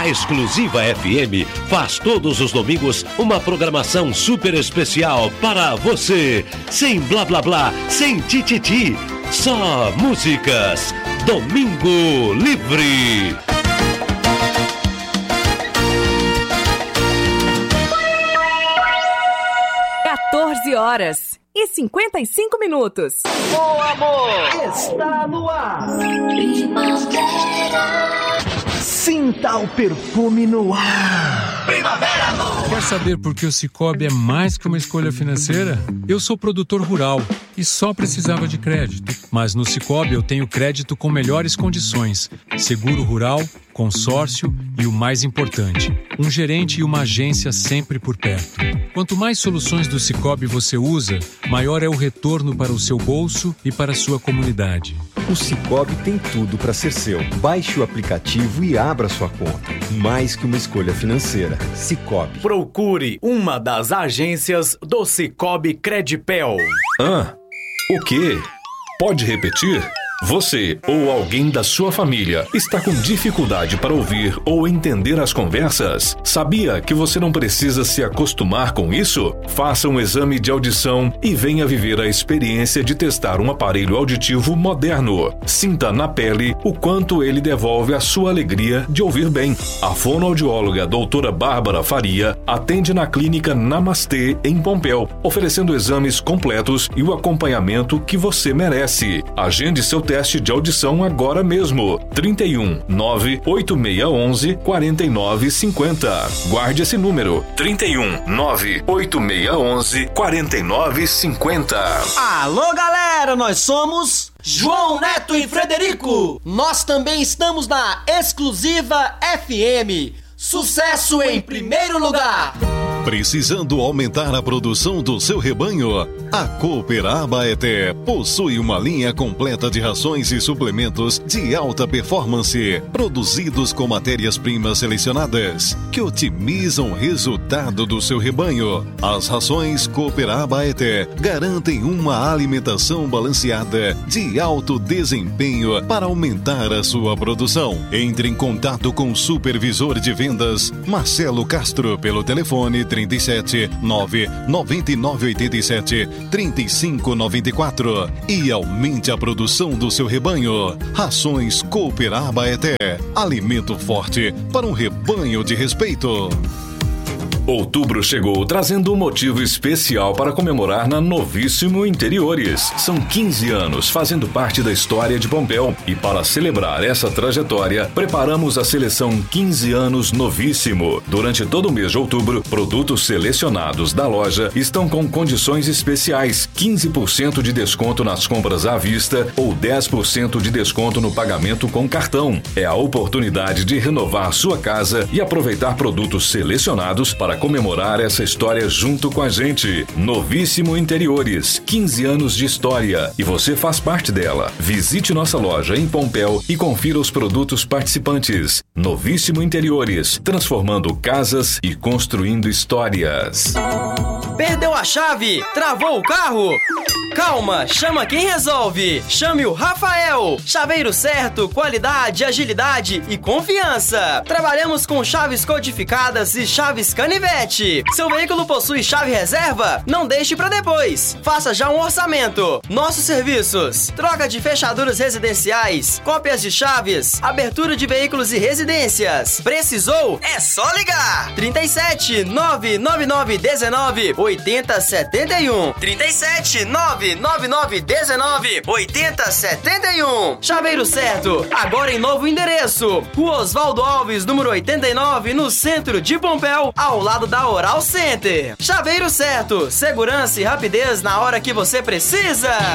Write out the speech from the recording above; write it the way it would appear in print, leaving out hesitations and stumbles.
A Exclusiva FM faz todos os domingos uma programação super especial para você. Sem blá blá blá, sem tititi, só músicas. Domingo Livre. Horas e 55 minutos. O amor está no ar. Primavera. Sinta o perfume no ar. Primavera no ar. Quer saber por que o Sicoob é mais que uma escolha financeira? Eu sou produtor rural e só precisava de crédito. Mas no Sicoob eu tenho crédito com melhores condições, seguro rural, consórcio e o mais importante, um gerente e uma agência sempre por perto. Quanto mais soluções do Sicoob você usa, maior é o retorno para o seu bolso e para a sua comunidade. O Sicoob tem tudo para ser seu. Baixe o aplicativo e abra sua conta. Mais que uma escolha financeira. Sicoob. Procure uma das agências do Sicoob Credipel. O quê? Pode repetir? Você ou alguém da sua família está com dificuldade para ouvir ou entender as conversas? Sabia que você não precisa se acostumar com isso? Faça um exame de audição e venha viver a experiência de testar um aparelho auditivo moderno. Sinta na pele o quanto ele devolve a sua alegria de ouvir bem. A fonoaudióloga doutora Bárbara Faria atende na clínica Namastê em Pompéu, oferecendo exames completos e o acompanhamento que você merece. Agende seu teste de audição agora mesmo. 31 98611 4950. Guarde esse número. 31 98611 4950. Alô, galera, nós somos João Neto e Frederico. Nós também estamos na Exclusiva FM. Sucesso em primeiro lugar. Precisando aumentar a produção do seu rebanho? A Cooper Abaeté possui uma linha completa de rações e suplementos de alta performance, produzidos com matérias-primas selecionadas, que otimizam o resultado do seu rebanho. As rações Cooper Abaeté garantem uma alimentação balanceada de alto desempenho para aumentar a sua produção. Entre em contato com o supervisor de vendas, Marcelo Castro, pelo telefone 37 99987 3594 e aumente a produção do seu rebanho. Rações Cooper Abaeté, alimento forte para um rebanho de respeito. Outubro chegou trazendo um motivo especial para comemorar na Novíssimo Interiores. São 15 anos fazendo parte da história de Pompéu e para celebrar essa trajetória, preparamos a seleção 15 anos Novíssimo. Durante todo o mês de outubro, produtos selecionados da loja estão com condições especiais: 15% de desconto nas compras à vista ou 10% de desconto no pagamento com cartão. É a oportunidade de renovar sua casa e aproveitar produtos selecionados para comemorar essa história junto com a gente. Novíssimo Interiores, 15 anos de história e você faz parte dela. Visite nossa loja em Pompéu e confira os produtos participantes. Novíssimo Interiores, transformando casas e construindo histórias. Perdeu a chave? Travou o carro? Calma, chama quem resolve. Chame o Rafael. Chaveiro certo, qualidade, agilidade e confiança. Trabalhamos com chaves codificadas e chaves canivete. Seu veículo possui chave reserva? Não deixe para depois. Faça já um orçamento. Nossos serviços: troca de fechaduras residenciais, cópias de chaves, abertura de veículos e residências. Precisou? É só ligar. 37 99919 8071. 37 99919 8071. Chaveiro certo, agora em novo endereço. Rua Oswaldo Alves, número 89, no centro de Pompéu, ao lado da Oral Center. Chaveiro certo, segurança e rapidez na hora que você precisa.